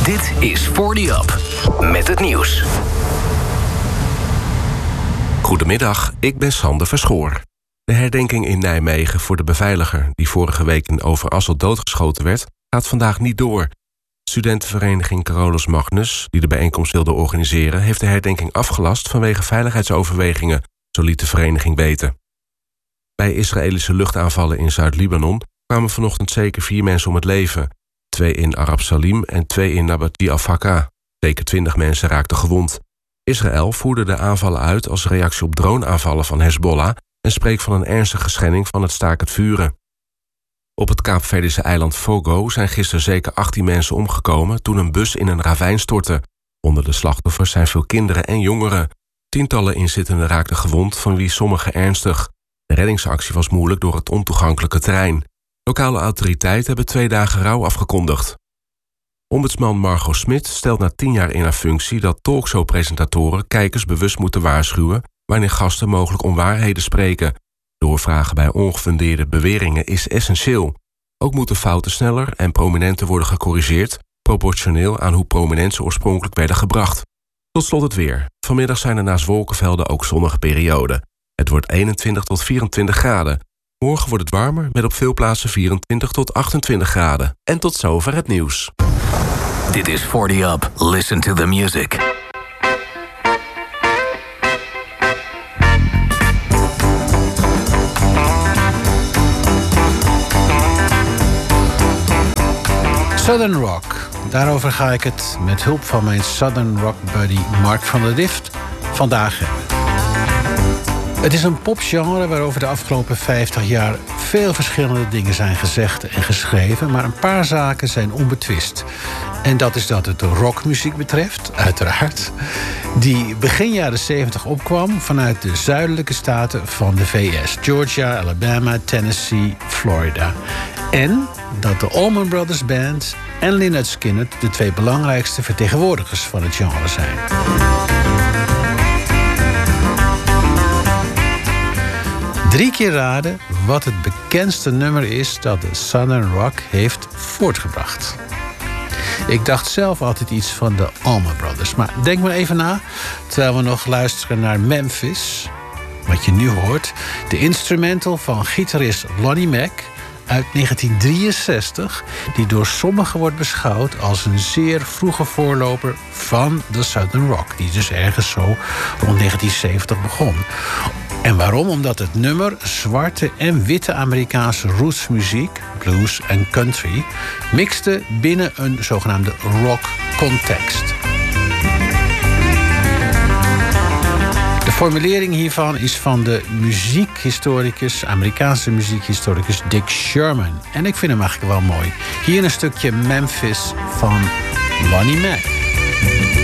Dit is 40 Up met het nieuws. Goedemiddag, ik ben Sander Verschoor. De herdenking in Nijmegen voor de beveiliger die vorige week in Overasselt doodgeschoten werd, gaat vandaag niet door. Studentenvereniging Carolus Magnus, die de bijeenkomst wilde organiseren, heeft de herdenking afgelast vanwege veiligheidsoverwegingen, zo liet de vereniging weten. Bij Israëlische luchtaanvallen in Zuid-Libanon kwamen vanochtend zeker 4 mensen om het leven. 2 in Arab Salim en 2 in Nabati al-Faka. Zeker 20 mensen raakten gewond. Israël voerde de aanvallen uit als reactie op droneaanvallen van Hezbollah en spreekt van een ernstige schending van het staakt het vuren. Op het Kaapverdische eiland Fogo zijn gisteren zeker 18 mensen omgekomen toen een bus in een ravijn stortte. Onder de slachtoffers zijn veel kinderen en jongeren. Tientallen inzittenden raakten gewond, van wie sommigen ernstig. De reddingsactie was moeilijk door het ontoegankelijke terrein. Lokale autoriteiten hebben 2 dagen rouw afgekondigd. Ombudsman Margot Smit stelt na 10 jaar in haar functie dat talkshow-presentatoren kijkers bewust moeten waarschuwen wanneer gasten mogelijk onwaarheden spreken. Doorvragen bij ongefundeerde beweringen is essentieel. Ook moeten fouten sneller en prominenter worden gecorrigeerd, proportioneel aan hoe prominent ze oorspronkelijk werden gebracht. Tot slot het weer. Vanmiddag zijn er naast wolkenvelden ook zonnige perioden. Het wordt 21 tot 24 graden. Morgen wordt het warmer met op veel plaatsen 24 tot 28 graden. En tot zover het nieuws. Dit is 40 Up. Listen to the music. Southern Rock. Daarover ga ik het met hulp van mijn Southern Rock buddy Mark van der Dift vandaag hebben. Het is een popgenre waarover de afgelopen 50 jaar veel verschillende dingen zijn gezegd en geschreven, maar een paar zaken zijn onbetwist. En dat is dat het de rockmuziek betreft, uiteraard, die begin jaren 70 opkwam vanuit de zuidelijke staten van de VS. Georgia, Alabama, Tennessee, Florida. En dat de Allman Brothers Band en Lynyrd Skynyrd de 2 belangrijkste vertegenwoordigers van het genre zijn. Drie keer raden wat het bekendste nummer is dat de Southern Rock heeft voortgebracht. Ik dacht zelf altijd iets van de Allman Brothers. Maar denk maar even na, terwijl we nog luisteren naar Memphis. Wat je nu hoort, de instrumental van gitarist Lonnie Mack uit 1963... die door sommigen wordt beschouwd als een zeer vroege voorloper van de Southern Rock, die dus ergens zo rond 1970 begon. En waarom? Omdat het nummer zwarte en witte Amerikaanse rootsmuziek, blues en country, mixte binnen een zogenaamde rock-context. De formulering hiervan is van de Amerikaanse muziekhistoricus Dick Sherman. En ik vind hem eigenlijk wel mooi. Hier een stukje Memphis van Lonnie Mack.